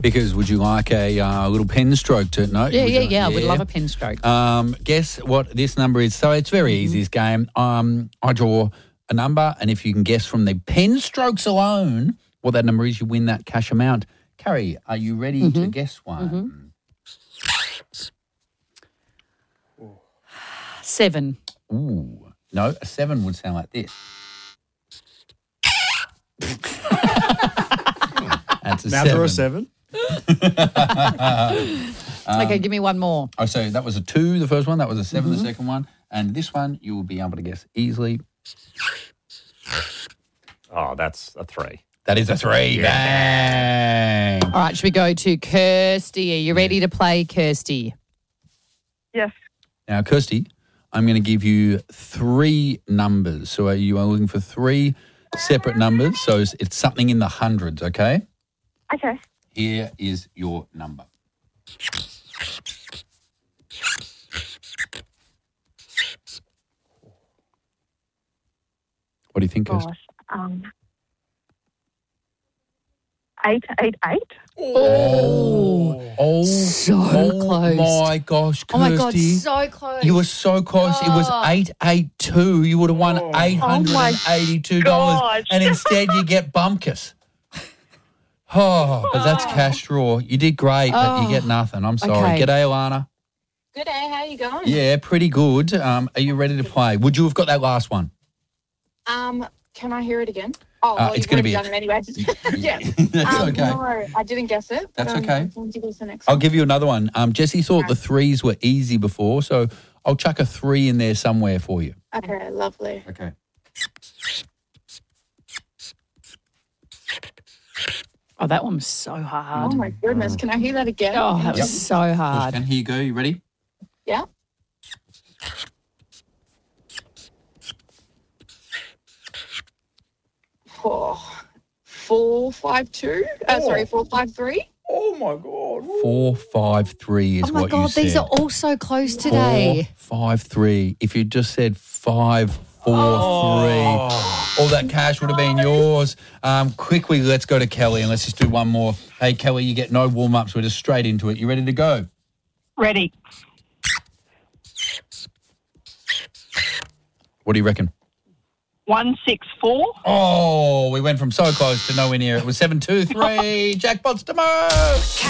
Because would you like a little pen stroke to no? Yeah. I would love a pen stroke. Guess what this number is. So it's very easy, this game. I draw a number, and if you can guess from the pen strokes alone what that number is, you win that cash amount. Carrie, are you ready to guess one? 7. Ooh. No, a 7 would sound like this. That's a Now 7. draw a 7. Okay, give me one more. Oh, so that was a 2, the first one. That was a 7, the second one. And this one, you will be able to guess easily. Oh, that's a 3. That is a 3. Bang. All right, should we go to Kirsty? Are you ready to play, Kirsty? Yes. Now, Kirsty, I'm going to give you 3 numbers. So you are looking for 3 separate numbers. So it's something in the hundreds, okay? Okay. Here is your number. What do you think, Kirsty? Gosh. 888. Oh, So close. My gosh, Kirsty. Oh, my God, so close. You were so close. It was 882. You would have won $882. gosh. And instead you get Bumpkus. Oh, but that's cash draw. You did great, but you get nothing. I'm sorry. Okay. G'day, Alana. Good day. How you going? Yeah, pretty good. Are you ready to play? Would you have got that last one? Can I hear it again? Oh, it's you've gonna already be- done it anyway. Yeah. That's okay. No, I didn't guess it. That's but, okay. I'll give us the next I'll one. give you another one. Jesse thought the 3s were easy before, so I'll chuck a 3 in there somewhere for you. Okay, lovely. Okay. Oh, that one was so hard. Oh my goodness. Can I hear that again? Oh, that was so hard. And here you go. You ready? Yeah. Oh, 452. Sorry, 453. Oh, my God. 453 is Oh, my what God, you said. these are all so close today. 453. If you just said 543, all that cash would have been yours. Quickly, let's go to Kelly and let's just do one more. Hey, Kelly, you get no warm-ups. We're just straight into it. You ready to go? Ready. What do you reckon? 164. Oh, we went from so close to nowhere near. It was 723. Jackpots tomorrow.